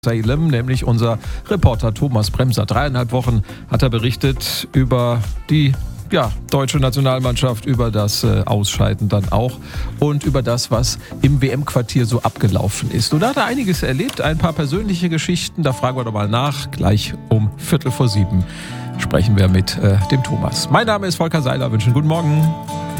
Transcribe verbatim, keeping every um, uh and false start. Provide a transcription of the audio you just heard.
Salem, nämlich unser Reporter Thomas Bremser. Dreieinhalb Wochen hat er berichtet über die ja, deutsche Nationalmannschaft, über das äh, Ausscheiden dann auch und über das, was im W M-Quartier so abgelaufen ist. Und da hat er einiges erlebt, ein paar persönliche Geschichten, da fragen wir doch mal nach. Gleich um Viertel vor sieben sprechen wir mit äh, dem Thomas. Mein Name ist Volker Seiler, wünsche einen guten Morgen.